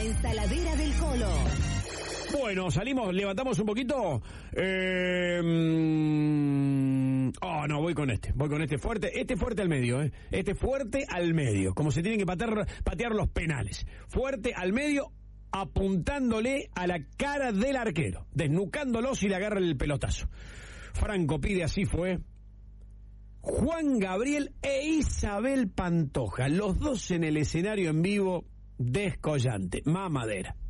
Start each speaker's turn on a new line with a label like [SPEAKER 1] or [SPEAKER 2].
[SPEAKER 1] ensaladera del Colo.
[SPEAKER 2] Bueno, salimos, levantamos un poquito. No, voy con este fuerte. Este fuerte al medio, Este fuerte al medio. Como se tienen que patear los penales. Fuerte al medio, apuntándole a la cara del arquero. Desnucándolo si le agarra el pelotazo. Franco pide, así fue. Juan Gabriel e Isabel Pantoja. Los dos en el escenario en vivo, descollante. Mamadera.